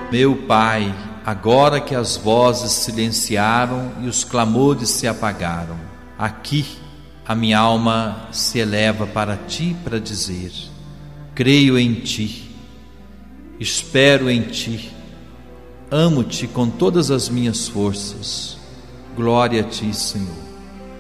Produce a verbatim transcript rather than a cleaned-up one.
Meu Pai, agora que as vozes silenciaram e os clamores se apagaram, aqui a minha alma se eleva para Ti para dizer: creio em Ti, espero em Ti, amo-Te com todas as minhas forças. Glória a Ti, Senhor.